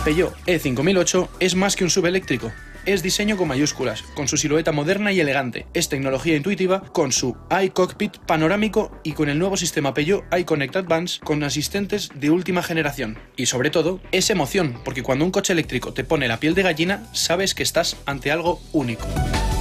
Peugeot E5008 es más que un SUV eléctrico. Es diseño con mayúsculas, con su silueta moderna y elegante. Es tecnología intuitiva con su iCockpit panorámico y con el nuevo sistema Peugeot iConnect Advance con asistentes de última generación. Y sobre todo, es emoción, porque cuando un coche eléctrico te pone la piel de gallina, sabes que estás ante algo único.